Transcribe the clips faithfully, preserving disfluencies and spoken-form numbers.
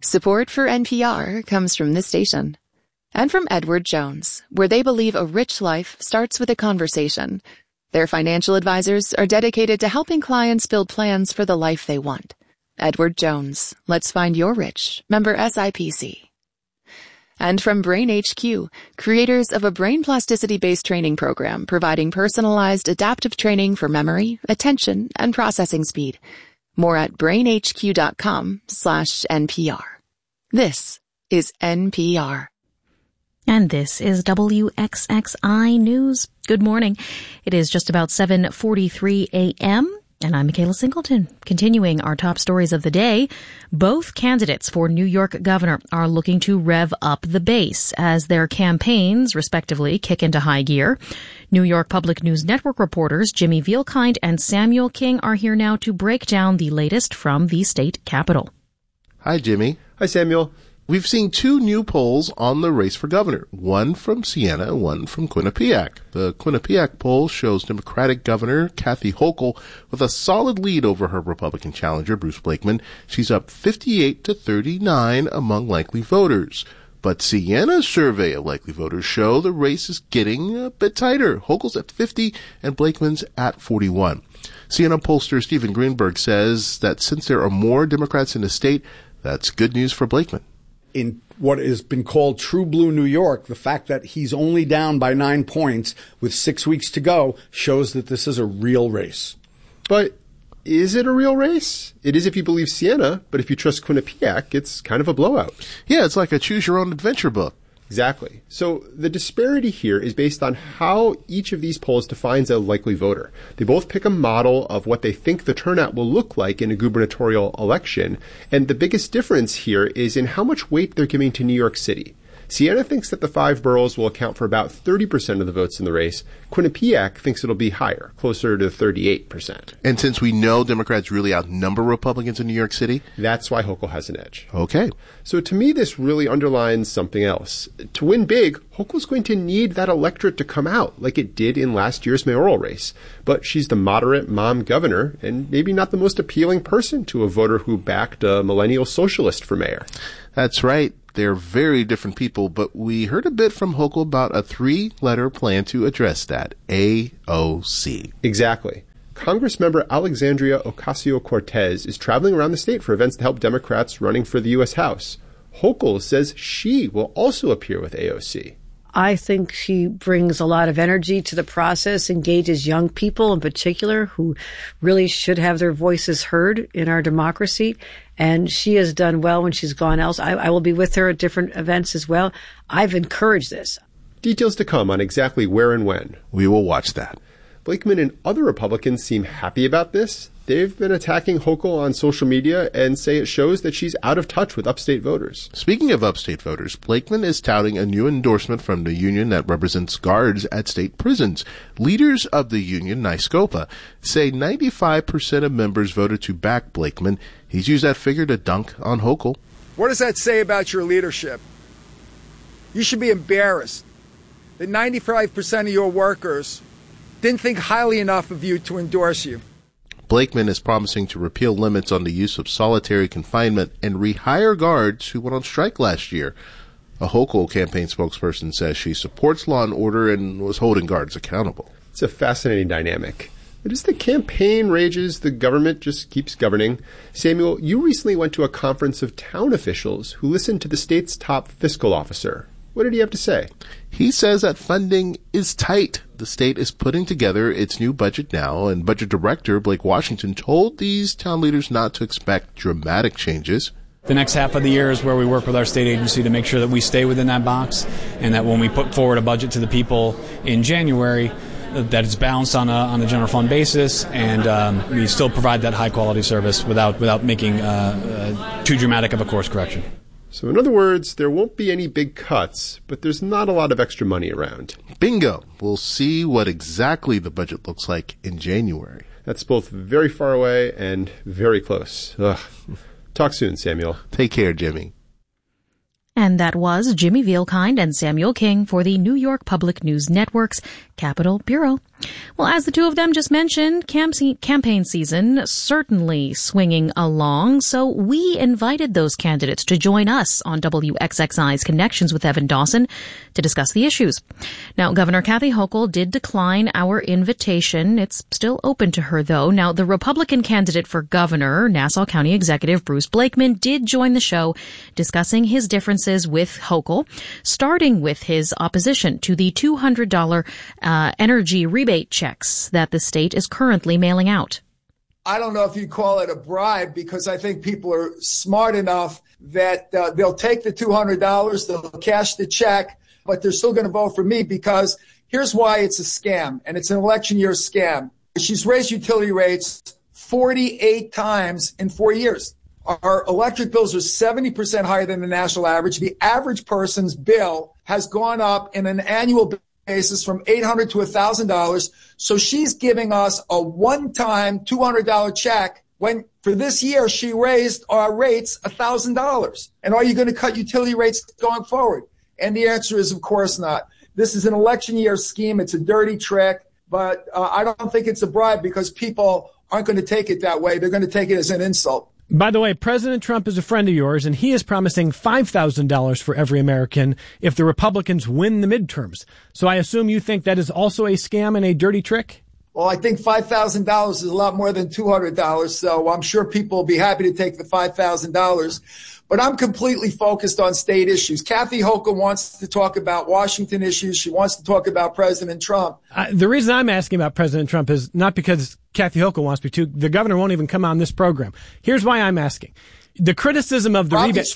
Support for N P R comes from this station. And from Edward Jones, where they believe a rich life starts with a conversation. Their financial advisors are dedicated to helping clients build plans for the life they want. Edward Jones, let's find your rich. Member S I P C. And from Brain H Q, creators of a brain plasticity-based training program providing personalized adaptive training for memory, attention, and processing speed. More at brainhq.com slash NPR. This is N P R. And this is W X X I News. Good morning. It is just about seven forty-three a.m., and I'm Michaela Singleton. Continuing our top stories of the day, both candidates for New York governor are looking to rev up the base as their campaigns, respectively, kick into high gear. New York Public News Network reporters Jimmy Vielkind and Samuel King are here now to break down the latest from the state capitol. Hi, Jimmy. Hi, Samuel. We've seen two new polls on the race for governor, one from Siena and one from Quinnipiac. The Quinnipiac poll shows Democratic Governor Kathy Hochul with a solid lead over her Republican challenger, Bruce Blakeman. She's up fifty-eight to thirty-nine among likely voters. But Siena's survey of likely voters show the race is getting a bit tighter. Hochul's at fifty and Blakeman's at forty-one. Siena pollster Stephen Greenberg says that since there are more Democrats in the state, that's good news for Blakeman. In what has been called true blue New York, the fact that he's only down by nine points with six weeks to go shows that this is a real race. But is it a real race? It is if you believe Siena, but if you trust Quinnipiac, it's kind of a blowout. Yeah, it's like a choose-your-own-adventure book. Exactly. So the disparity here is based on how each of these polls defines a likely voter. They both pick a model of what they think the turnout will look like in a gubernatorial election, and the biggest difference here is in how much weight they're giving to New York City. Siena thinks that the five boroughs will account for about thirty percent of the votes in the race. Quinnipiac thinks it'll be higher, closer to thirty-eight percent. And since we know Democrats really outnumber Republicans in New York City? That's why Hochul has an edge. Okay. So to me, this really underlines something else. To win big, Hochul's going to need that electorate to come out, like it did in last year's mayoral race. But she's the moderate mom governor, and maybe not the most appealing person to a voter who backed a millennial socialist for mayor. That's right. They're very different people, but we heard a bit from Hochul about a three-letter plan to address that, A O C. Exactly. Congressmember Alexandria Ocasio-Cortez is traveling around the state for events to help Democrats running for the U S House. Hochul says she will also appear with A O C. I think she brings a lot of energy to the process, engages young people in particular who really should have their voices heard in our democracy. And she has done well when she's gone else. I, I will be with her at different events as well. I've encouraged this. Details to come on exactly where and when. We will watch that. Blakeman and other Republicans seem happy about this. They've been attacking Hochul on social media and say it shows that she's out of touch with upstate voters. Speaking of upstate voters, Blakeman is touting a new endorsement from the union that represents guards at state prisons. Leaders of the union, NYSCOPA, say ninety-five percent of members voted to back Blakeman. He's used that figure to dunk on Hochul. What does that say about your leadership? You should be embarrassed that ninety-five percent of your workers didn't think highly enough of you to endorse you. Blakeman is promising to repeal limits on the use of solitary confinement and rehire guards who went on strike last year. A Hochul campaign spokesperson says she supports law and order and was holding guards accountable. It's a fascinating dynamic. But as the campaign rages, the government just keeps governing. Samuel, you recently went to a conference of town officials who listened to the state's top fiscal officer. What did he have to say? He says that funding is tight. The state is putting together its new budget now, and Budget Director Blake Washington told these town leaders not to expect dramatic changes. The next half of the year is where we work with our state agency to make sure that we stay within that box, and that when we put forward a budget to the people in January, that it's balanced on a on a general fund basis, and um, we still provide that high quality service without without making uh, uh, too dramatic of a course correction. So in other words, there won't be any big cuts, but there's not a lot of extra money around. Bingo. We'll see what exactly the budget looks like in January. That's both very far away and very close. Ugh. Talk soon, Samuel. Take care, Jimmy. And that was Jimmy Vielkind and Samuel King for the New York Public News Network's Capitol Bureau. Well, as the two of them just mentioned, campaign season certainly swinging along, so we invited those candidates to join us on W X X I's Connections with Evan Dawson to discuss the issues. Now, Governor Kathy Hochul did decline our invitation. It's still open to her, though. Now, the Republican candidate for governor, Nassau County Executive Bruce Blakeman, did join the show discussing his differences with Hochul, starting with his opposition to the two hundred dollars uh, energy rebate checks that the state is currently mailing out. I don't know if you call it a bribe, because I think people are smart enough that uh, they'll take the two hundred dollars, they'll cash the check, but they're still going to vote for me, because here's why it's a scam, and it's an election year scam. She's raised utility rates forty-eight times in four years. Our electric bills are seventy percent higher than the national average. The average person's bill has gone up in an annual basis from eight hundred dollars to one thousand dollars. So she's giving us a one-time two hundred dollars check when for this year she raised our rates one thousand dollars. And are you going to cut utility rates going forward? And the answer is, of course not. This is an election year scheme. It's a dirty trick, but uh, I don't think it's a bribe, because people aren't going to take it that way. They're going to take it as an insult. By the way, President Trump is a friend of yours, and he is promising five thousand dollars for every American if the Republicans win the midterms. So I assume you think that is also a scam and a dirty trick? Well, I think five thousand dollars is a lot more than two hundred dollars, so I'm sure people will be happy to take the five thousand dollars. But I'm completely focused on state issues. Kathy Hochul wants to talk about Washington issues. She wants to talk about President Trump. Uh, the reason I'm asking about President Trump is not because Kathy Hochul wants me to. The governor won't even come on this program. Here's why I'm asking. The criticism of the rebate,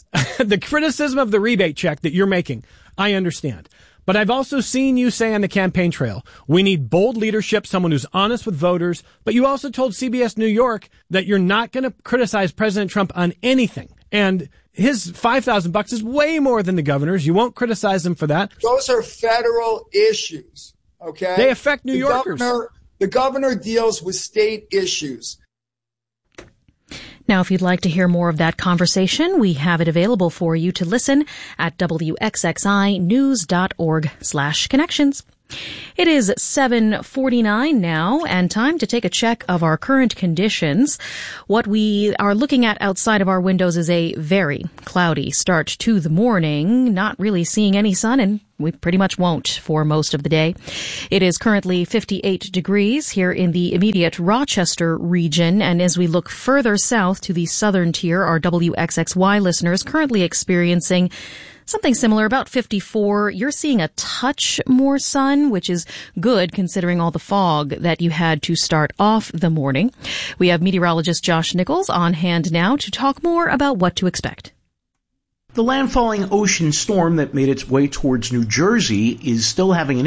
the criticism of the rebate check that you're making, I understand. But I've also seen you say on the campaign trail, we need bold leadership, someone who's honest with voters. But you also told C B S New York that you're not going to criticize President Trump on anything. And his five thousand bucks is way more than the governor's. You won't criticize him for that. Those are federal issues, okay? They affect New the Yorkers. Governor, the governor deals with state issues. Now, if you'd like to hear more of that conversation, we have it available for you to listen at W X X I news dot org slash connections. It is seven forty-nine now, and time to take a check of our current conditions. What we are looking at outside of our windows is a very cloudy start to the morning, not really seeing any sun, and we pretty much won't for most of the day. It is currently fifty-eight degrees here in the immediate Rochester region, and as we look further south to the southern tier, our W X X Y listeners currently experiencing something similar, about fifty-four. You're seeing a touch more sun, which is good considering all the fog that you had to start off the morning. We have meteorologist Josh Nichols on hand now to talk more about what to expect. The landfalling ocean storm that made its way towards New Jersey is still having an